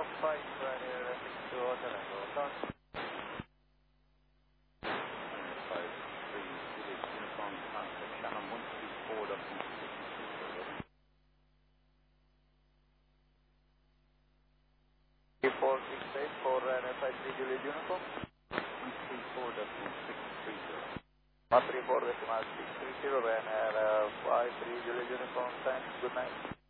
5 Ryanair 62 Hotel and Hotel. 5-3 Juliet Uniform contact channel 134.633. 468 for Ryanair 53 Juliet Uniform. 134.630. 134.630 Ryanair 53 Juliet Uniform. Thanks. Good night.